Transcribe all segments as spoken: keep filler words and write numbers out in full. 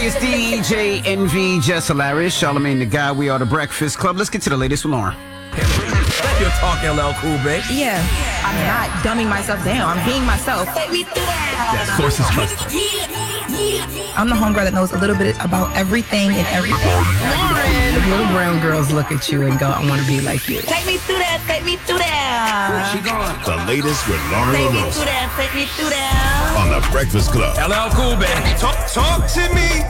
It's D J Envy, Just Hilarious, Charlamagne the Guy. We are the Breakfast Club. Let's get to the latest with Lauren. You're talking L L Cool, babe. Yeah, I'm not dumbing myself down. I'm being myself. That source is trusted. I'm the homegirl that knows a little bit about everything and everything. Lauren, the little brown girls look at you and go, I want to be like you. Take me through that, take me through that. She gone. The latest with Lauren Take me LaRosa through that, take me through that. on the Breakfast Club. L L Cool, baby. Talk, talk to me.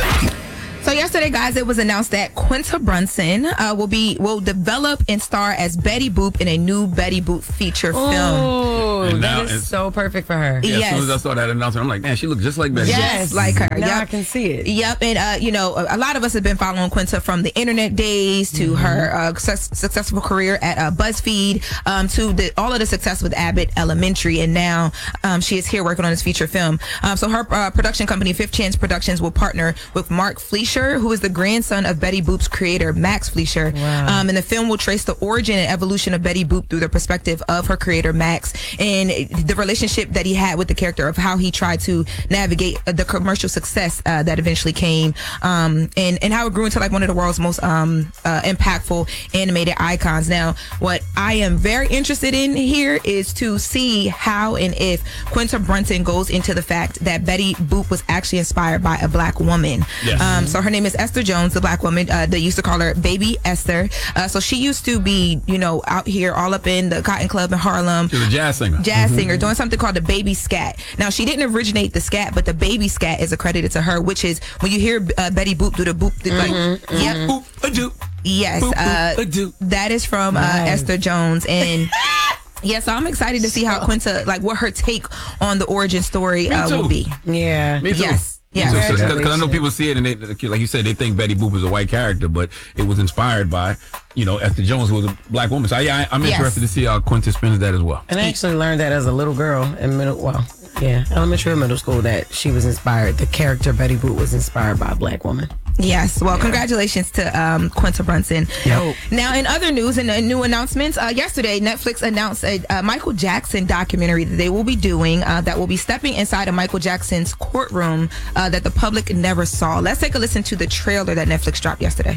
So yesterday, guys, it was announced that Quinta Brunson uh, will be will develop and star as Betty Boop in a new Betty Boop feature film. Oh, And now that is it's- so perfect for her. Yeah, Yes. As soon as I saw that announcement, I'm like, man, she looks just like Betty. Yes, Yes. like her. Now Yep. I can see it. Yep, and uh, you know, a, a lot of us have been following Quinta from the internet days to her uh, success, successful career at uh, BuzzFeed, um, to the, all of the success with Abbott Elementary, and now um, she is here working on this feature film. Um, so her uh, production company, Fifth Chance Productions, will partner with Mark Fleischer, who is the grandson of Betty Boop's creator, Max Fleischer. Wow. Um, and the film will trace the origin and evolution of Betty Boop through the perspective of her creator, Max, and the relationship that he had with the character, of how he tried to navigate the commercial success uh, that eventually came, um, and, and how it grew into like one of the world's most um, uh, impactful animated icons. Now, what I am very interested in here is to see how and if Quinta Brunson goes into the fact that Betty Boop was actually inspired by a black woman. Yes. Um, so her name is Esther Jones, the black woman. Uh, they used to call her Baby Esther. Uh, so she used to be, you know, out here all up in the Cotton Club in Harlem. She was a jazz singer. Jazz singer doing something called the baby scat. Now, she didn't originate the scat, but the baby scat is accredited to her, which is when you hear uh, Betty Boop do the boop, the, like, yep. Boop, a do. Yes, Boop, uh, boop, a do. that is from uh, Nice. Esther Jones, and yeah, so I'm excited to see how Quinta, like, what her take on the origin story uh, Me too. will be. Yeah. Me too. Yes. Yeah. Because I know people see it and they, like you said, they think Betty Boop is a white character, but it was inspired by, you know, Esther Jones, who was a black woman. So yeah, I, I'm Yes. interested to see how Quinta spins that as well. And I actually learned that as a little girl in middle, well, yeah, elementary and middle school, that she was inspired, the character Betty Boop was inspired by a black woman. Yes. Well, congratulations to um, Quinta Brunson. Yep. Now, in other news and uh, new announcements, uh, yesterday, Netflix announced a uh, Michael Jackson documentary that they will be doing uh, that will be stepping inside of Michael Jackson's courtroom uh, that the public never saw. Let's take a listen to the trailer that Netflix dropped yesterday.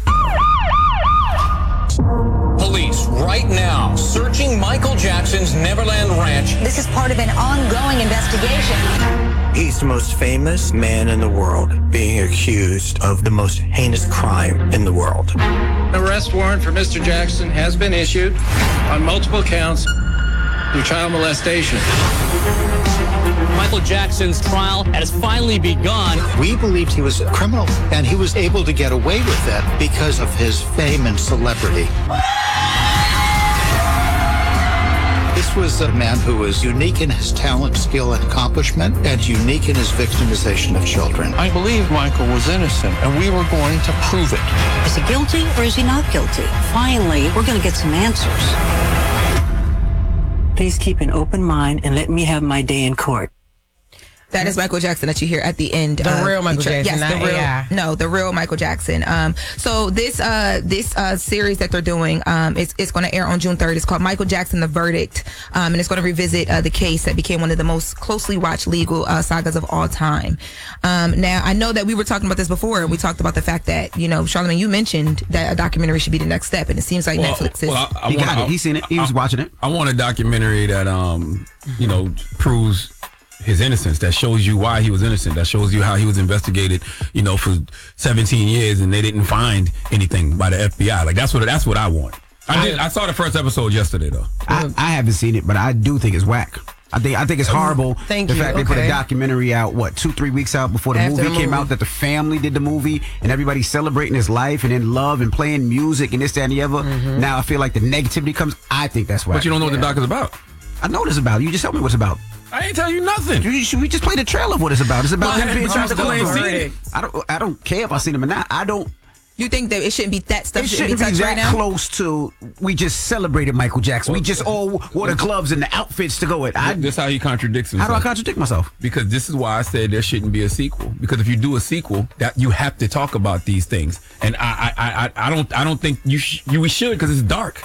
Police right now searching Michael Jackson's Neverland Ranch. This is part of an ongoing investigation. He's the most famous man in the world, being accused of the most heinous crime in the world. Arrest warrant for Mister Jackson has been issued on multiple counts of child molestation. Michael Jackson's trial has finally begun. We believed he was a criminal, and he was able to get away with it because of his fame and celebrity. This was a man who was unique in his talent, skill, and accomplishment, and unique in his victimization of children. I believe Michael was innocent, and we were going to prove it. Is he guilty or is he not guilty? Finally, we're going to get some answers. Please keep an open mind and let me have my day in court. That is Michael Jackson that you hear at the end. The of real Michael tra- Jackson, yes, the not real. A I. No, the real Michael Jackson. Um, so this uh this uh series that they're doing, um, it's it's going to air on June third. It's called Michael Jackson: The Verdict, um, and it's going to revisit uh, the case that became one of the most closely watched legal uh, sagas of all time. Um, now I know that we were talking about this before, and we talked about the fact that, you know, Charlamagne, you mentioned that a documentary should be the next step, and it seems like Well, Netflix is. well, I, I He want, got it. I- He seen it. He was I- watching it. I want a documentary that, um, you know, proves his innocence, that shows you why he was innocent, that shows you how he was investigated, you know, for seventeen years and they didn't find anything by the F B I. Like, that's what that's what I want. I did. I saw the first episode yesterday, though. I, I haven't seen it, but I do think it's whack. I think I think it's horrible. Thank the you. fact they put a Okay. documentary out, what, two, three weeks out before the After movie the came movie. out, that the family did the movie and everybody's celebrating his life and in love and playing music and this, that, and the other. Now I feel like the negativity comes. I think that's whack. But you don't know what the doc is about. I know what it's about. You just tell me what it's about. I ain't tell you nothing. You, you, we just played the trailer of what it's about. It's about But- him being but you still ain't tried seen to it. I don't. I don't care if I seen him or not. I don't. You think that it shouldn't be that stuff It shouldn't, shouldn't be be touched that right now? close to. We just celebrated Michael Jackson. We just all wore the gloves and the outfits to go with. I, This is how he contradicts how himself. do I contradict myself? Because this is why I said there shouldn't be a sequel. Because if you do a sequel, that you have to talk about these things, and I, I, I, I don't, I don't think you, sh- you we should, because it's dark.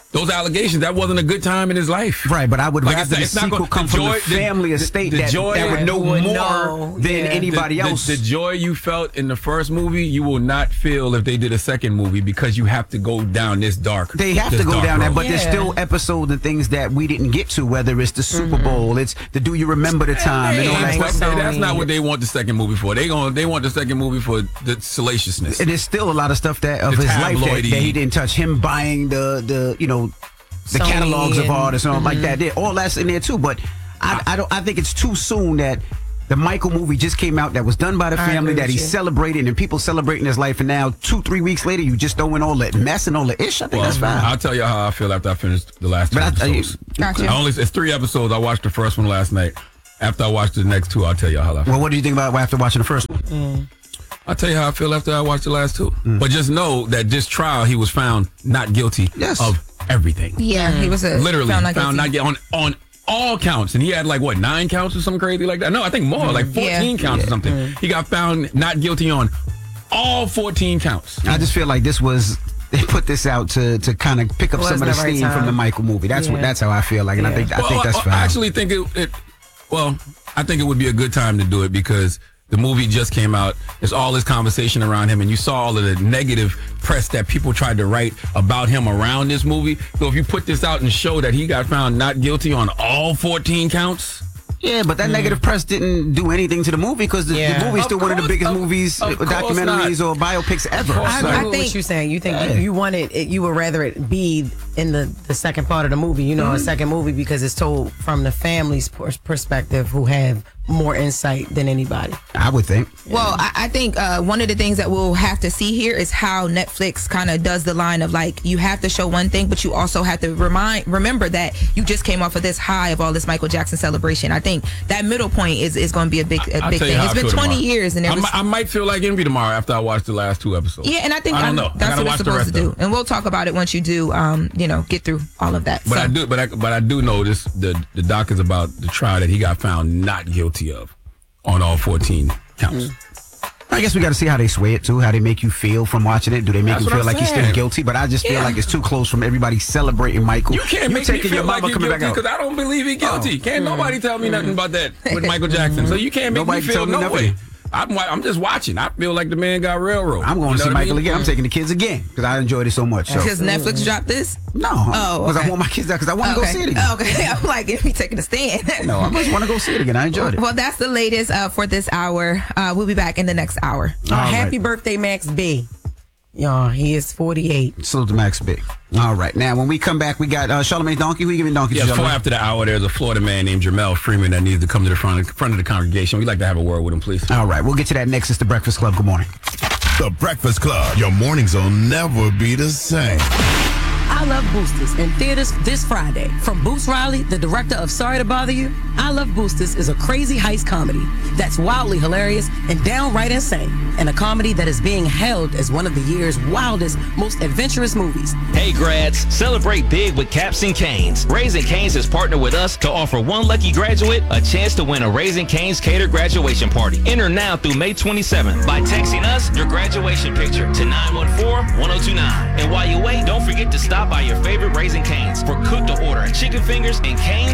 those allegations, that wasn't a good time in his life. Right, but I would Like, rather it's- the it's not sequel gonna- come the from joy- the family the- estate the that, joy that would know would more know, than yeah. anybody the, the- else. The, joy you felt in the first movie, you will not feel if they did a second movie because you have to go down this dark. They have this to go dark down that, road. but there's Yeah. still episodes and things that we didn't get to, whether it's the Super Bowl, it's the Do You Remember the Time, Hey, and all that that's, stuff. what- that's not what they want the second movie for. They going they want the second movie for the salaciousness. And there's still a lot of stuff that of The his life that, tabloidy. that he didn't touch. Him buying the the you know the Sony catalogs of and- artists and all like that. There, all that's in there too. But I, I don't. I think it's too soon that the Michael movie just came out that was done by the I family agree that with he's you. celebrating and people celebrating his life. And now two three weeks later, you just throwing all that mess and all the ish. I think Well, that's fine. I'll tell you how I feel after I finished the last two But I- I- episodes. Gotcha. I only it's three episodes. I watched the first one last night. After I watched the next two, I'll tell you how I feel. Well, what do you think about after watching the first one? I'll tell you how I feel after I watched the last two. But just know that this trial, he was found not guilty Yes. of everything. Yeah, he was a Literally found not found guilty. not guilty on on all counts, and he had like what nine counts or something crazy like that. No, I think more, like fourteen Yeah. counts or something. He got found not guilty on all fourteen counts. I just feel like this was they put this out to to kind of pick up some of Wasn't the the right steam from time. the Michael movie. That's what Yeah. that's how I feel like, and I Yeah. think I Well, think that's I, fine. I actually think it, it. Well, I think it would be a good time to do it because the movie just came out. There's all this conversation around him, and you saw all of the negative press that people tried to write about him around this movie. So if you put this out and show that he got found not guilty on all fourteen counts. Yeah, but that negative press didn't do anything to the movie because the, Yeah. the movie's Of still one of the course- biggest of- movies, of uh, course documentaries, not. or biopics ever. course I So- agree I with think- what you're saying. You think Yeah. you, you wanted it, you would rather it be in the, the second part of the movie, you know, a second movie because it's told from the family's pers- perspective who have more insight than anybody. I would think. Well, I, I think uh, one of the things that we'll have to see here is how Netflix kind of does the line of like you have to show one thing, but you also have to remind remember that you just came off of this high of all this Michael Jackson celebration. I think that middle point is, is going to be a big a I'll big tell you thing. how It's I been feel twenty tomorrow. years, and there I, was, mi- I might feel like envy tomorrow after I watch the last two episodes. yeah, and I think I don't um, know. I that's gotta what watch it's the supposed to rest do. of it. And we'll talk about it once you do, um, you know, get through all of that. But So- I do, but I, but I do know this. The the doc is about the trial that he got found not guilty of on all fourteen counts. I guess we got to see how they sway it too, how they make you feel from watching it. Do they make That's you what feel I'm like he's still saying. guilty? But I just feel Yeah. like it's too close from everybody celebrating Michael. You can't make me taking feel your like mama he's coming guilty back out. because I don't believe he's guilty. Oh. Can't nobody tell me nothing about that with Michael Jackson. So you can't make Nobody me feel tell me no nothing. way. I'm wa- I'm just watching. I feel like the man got railroad. I'm going You to know see what I Michael mean? again. I'm taking the kids again because I enjoyed it so much. So. Because Netflix dropped this? No. Oh, Because I okay. want my kids out because I want to okay. go see it again. Okay, I'm like, if you taking a stand. No, I just want to go see it again. I enjoyed it. Well, that's the latest uh, for this hour. Uh, we'll be back in the next hour. Uh, All right. happy birthday, Max B. Y'all, he is forty-eight. Salute to Max Big. All right. Now, when we come back, we got uh, Charlamagne Donkey. Who you giving Donkey Yeah, to? before Charlamagne? after the hour, there's a Florida man named Jamel Freeman that needs to come to the front of, front of the congregation. We'd like to have a word with him, please. All right. We'll get to that next. It's the Breakfast Club. Good morning. The Breakfast Club. Your mornings will never be the same. I Love Boosters in theaters this Friday. From Boots Riley, the director of Sorry to Bother You, I Love Boosters is a crazy heist comedy that's wildly hilarious and downright insane, and a comedy that is being hailed as one of the year's wildest, most adventurous movies. Hey grads, celebrate big with Caps and Canes. Raising Canes has partnered with us to offer one lucky graduate a chance to win a Raising Canes catered graduation party. Enter now through May twenty-seventh by texting us your graduation picture to nine one four, one oh two nine. And while you wait, don't forget to stop by your favorite Raising Canes for cook to order chicken fingers and Canes